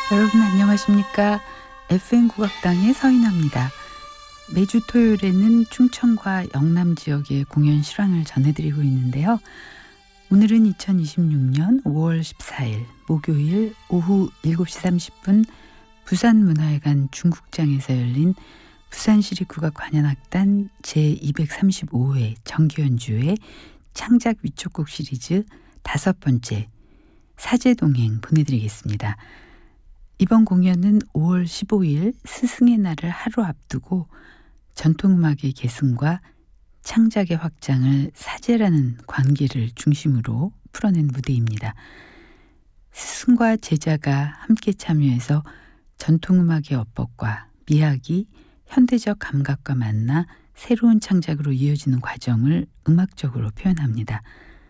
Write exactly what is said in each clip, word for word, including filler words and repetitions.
여러분 안녕하십니까? 에프엠 국악당의 서인아입니다. 매주 토요일에는 충청과 영남 지역의 공연 실황을 전해드리고 있는데요. 오늘은 이천이십육년 오월 십사일 목요일 오후 일곱 시 삼십 분 부산문화회관 중국장에서 열린 부산시립국악관현악단 제이백삼십오회 정기연주회 창작 위촉곡 시리즈 다섯 번째 사제동행 보내드리겠습니다. 이번 공연은 오월 십오일 스승의 날을 하루 앞두고 전통음악의 계승과 창작의 확장을 사제라는 관계를 중심으로 풀어낸 무대입니다. 스승과 제자가 함께 참여해서 전통음악의 어법과 미학이 현대적 감각과 만나 새로운 창작으로 이어지는 과정을 음악적으로 표현합니다.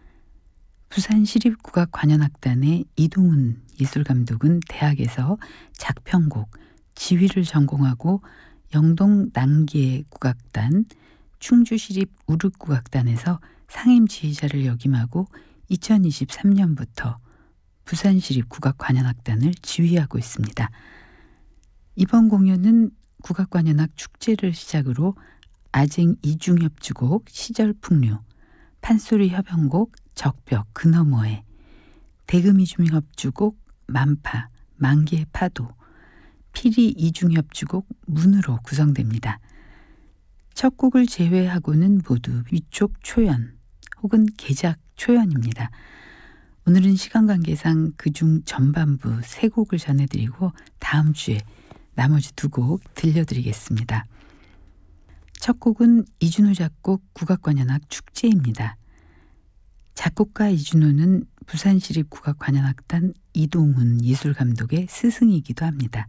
부산시립국악관현악단의 이동훈 예술감독은 대학에서 작편곡, 지휘를 전공하고 영동 난계국악단, 충주시립 우륵국악단에서 상임지휘자를 역임하고 이천이십삼년부터 부산시립국악관현악단을 지휘하고 있습니다. 이번 공연은 국악관현악 축제를 시작으로 아쟁 이중협주곡 시절풍류, 판소리 협연곡 적벽 그 너머에, 대금 이중협주곡 만파 만개의 파도, 피리 이중협주곡 문으로 구성됩니다. 첫 곡을 제외하고는 모두 위촉 초연 혹은 개작 초연입니다. 오늘은 시간 관계상 그중 전반부 세 곡을 전해드리고 다음 주에 나머지 두 곡 들려드리겠습니다. 첫 곡은 이준호 작곡 국악관현악 축제입니다. 작곡가 이준호는 부산시립국악관현악단 이동훈 예술감독의 스승이기도 합니다.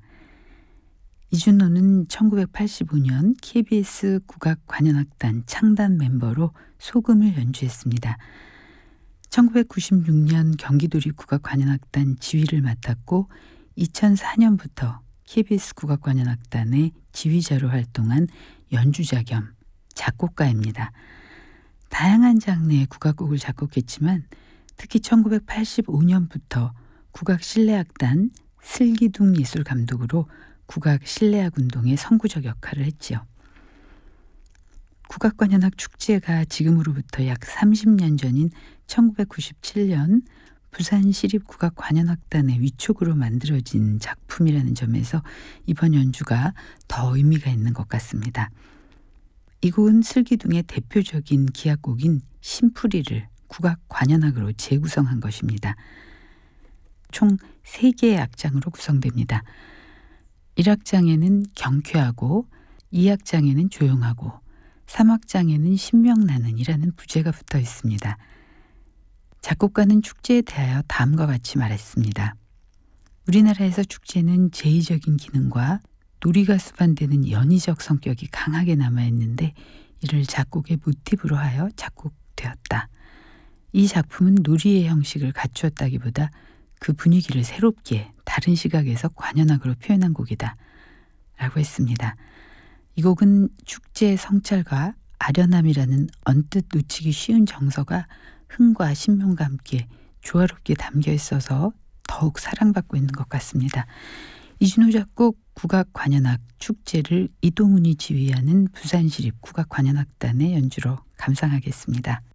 이준호는 천구백팔십오년 케이비에스 국악관현악단 창단 멤버로 소금을 연주했습니다. 천구백구십육년 경기도립 국악관현악단 지휘를 맡았고 이천사년부터 케이비에스 국악관현악단의 지휘자로 활동한 연주자 겸 작곡가입니다. 다양한 장르의 국악곡을 작곡했지만 특히 천구백팔십오년부터 국악실내악단 슬기둥 예술감독으로 국악 실내악 운동의 선구적 역할을 했지요. 국악관현악 축제가 지금으로부터 약 삼십년 전인 천구백구십칠년 부산시립국악관현악단의 위촉으로 만들어진 작품이라는 점에서 이번 연주가 더 의미가 있는 것 같습니다. 이 곡은 슬기둥의 대표적인 기악곡인 심풀이를 국악관현악으로 재구성한 것입니다. 총 세 개의 악장으로 구성됩니다. 일 악장에는 경쾌하고, 이 악장에는 조용하고, 삼 악장에는 신명나는 이라는 부제가 붙어 있습니다. 작곡가는 축제에 대하여 다음과 같이 말했습니다. 우리나라에서 축제는 제의적인 기능과 놀이가 수반되는 연희적 성격이 강하게 남아있는데 이를 작곡의 모티브로 하여 작곡되었다. 이 작품은 놀이의 형식을 갖추었다기보다 그 분위기를 새롭게 다른 시각에서 관현악으로 표현한 곡이다 라고 했습니다. 이 곡은 축제의 성찰과 아련함이라는 언뜻 놓치기 쉬운 정서가 흥과 신명과 함께 조화롭게 담겨 있어서 더욱 사랑받고 있는 것 같습니다. 이준호 작곡 국악관현악 축제를 이동훈이 지휘하는 부산시립 국악관현악단의 연주로 감상하겠습니다.